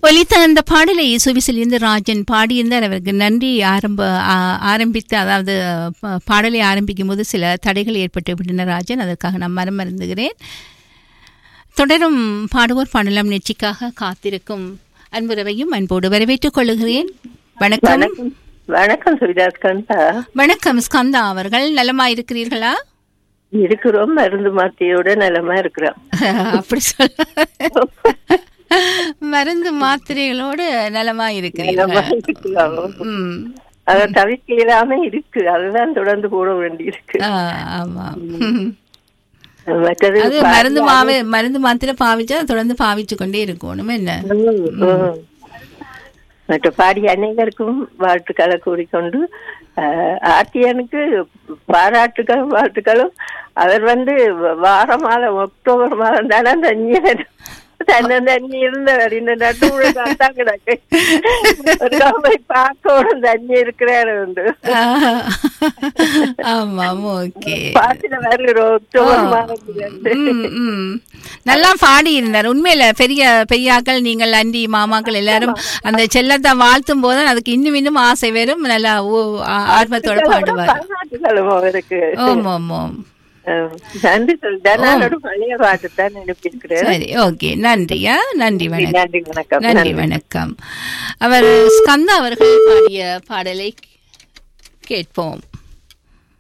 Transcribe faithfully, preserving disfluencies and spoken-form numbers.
ஒலித்த அந்த பாடலை சுவிசிலிருந்து ராஜன் பாடியிருந்தார். அவருக்கு நன்றி. ஆரம்ப ஆரம்பித்து அதாவது பாடலை ஆரம்பிக்கும் போது சில தடைகள் ஏற்பட்டு விட்டன ராஜன், அதற்காக நான் மனம் மறந்துகிறேன். தொடரும் பாடுவோர் பாடலாம் நிச்சயக்காக காத்திருக்கும் அன்புறவையும் அன்போடு வரவேற்றுக் கொள்ளுகிறேன். வணக்கம். வணக்கம் சுவிதா ஸ்கந்தா. வணக்கம் ஸ்கந்தா அவர்கள், நலமா இருக்கிறீர்களா? இருக்கிறோம், மருந்து மாத்திரையோட நலமா இருக்கிறோம். அப்படி சொல்ல மருந்து மாத்திரைகளோடு நலமா இருக்கிறீர்கள். அத தவிர்க்க இல்லாம இருக்கு, அதுதான் தொடர்ந்து போட வேண்டி இருக்கு. ஆமா, அது மருந்து மாவு மருந்து மாத்திரை பாவிச்சா தொடர்ந்து பாவிச்சு கொண்டே இருக்கணும். என்ன மற்ற பாடி அனைவருக்கும் வாழ்த்துக்களை கூறிக்கொண்டு, ஆர்டியனுக்கு பாராட்டுகளும் வாழ்த்துக்களும். அவர் வந்து வார மாதம் அக்டோபர் மாதம் தானே தண்ணி தன்னை தண்ணி இருந்தவர். இந்த நட்டு தான் கிடக்கு போய் பார்க்கணும் தண்ணி இருக்கிறாரு உண்டு. பாட்டுல வருகிறோம் அக்டோபர் மாதம். நல்லா பாடி இருந்தார். உண்மையில பெரிய பெரியாக்கள் நீங்கள் அண்டி மாமாக்கள் எல்லாரும் அந்த செல்லத்தை வாழ்த்தும் போது அதுக்கு இன்னும் இன்னும் ஆசை வரும். நல்லா ஆர்வத்தோட பாடுவார். அவருக்கு ஆமா ஆமா நன்றி சொல்லிட்டு பழைய பாட்டு தான் நினைப்பிருக்கிறேன். சரி, ஓகே, நன்றியா. நன்றி வணக்கம். நன்றி வணக்கம். அவர் ஸ்கந்தா அவர்கள் பாடிய பாடலை கேட்போம்.